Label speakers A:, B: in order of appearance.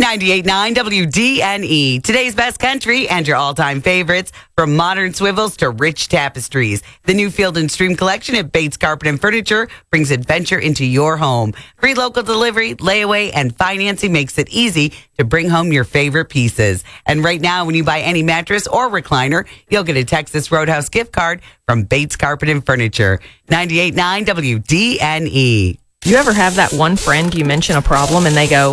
A: 98.9 WDNE. Today's best country and your all-time favorites, from modern swivels to rich tapestries. The new Field & Stream collection at Bates Carpet and Furniture brings adventure into your home. Free local delivery, layaway, and financing makes it easy to bring home your favorite pieces. And right now, when you buy any mattress or recliner, you'll get a Texas Roadhouse gift card from Bates Carpet and Furniture. 98.9 WDNE.
B: You ever have that one friend you mention a problem and they go,